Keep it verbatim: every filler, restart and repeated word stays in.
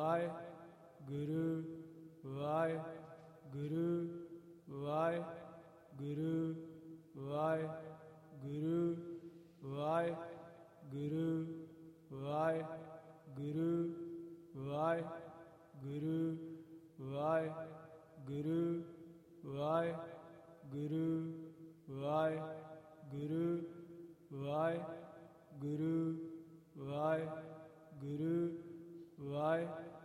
Waheguru Waheguru Waheguru Waheguru Waheguru Waheguru Waheguru Waheguru Waheguru Waheguru Waheguru Waheguru Waheguru ਵਾਹਿ